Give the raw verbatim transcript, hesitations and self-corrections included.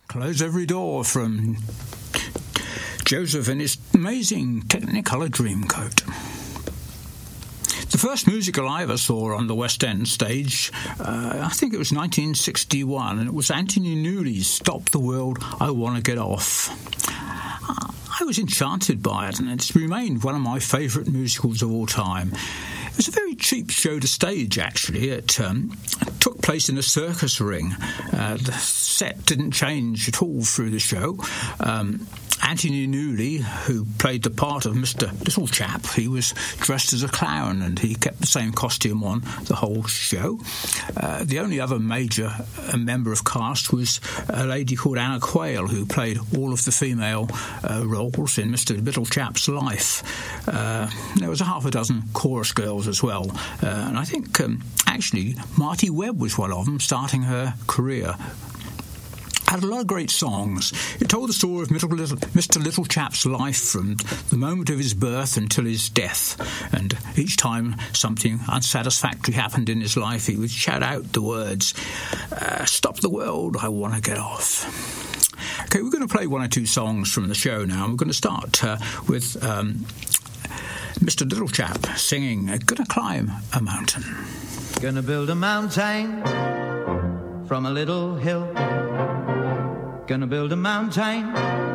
Close Every Door from Joseph and his amazing Technicolor Dreamcoat. The first musical I ever saw on the West End stage, uh, I think it was nineteen sixty-one, and it was Anthony Newley's Stop the World, I Want to Get Off. I was enchanted by it, and it's remained one of my favourite musicals of all time. It was a very cheap show to stage, actually. It um, took place in a circus ring. Uh, the set didn't change at all through the show. Um, Anthony Newley, who played the part of Mister Little Chap, he was dressed as a clown, and he kept the same costume on the whole show. Uh, the only other major uh, member of cast was a lady called Anna Quayle, who played all of the female uh, roles in Mister Little Chap's life. Uh, there was a half a dozen chorus girls as well, uh, and I think um, actually Marty Webb was one of them, starting her career. Had a lot of great songs. It told the story of Mister Little Chap's life from the moment of his birth until his death. And each time something unsatisfactory happened in his life, he would shout out the words, uh, "Stop the world, I want to get off." Okay, we're going to play one or two songs from the show now. We're going to start uh, with um, Mister Little Chap singing, "Gonna Climb a Mountain." Gonna build a mountain from a little hill. Gonna build a mountain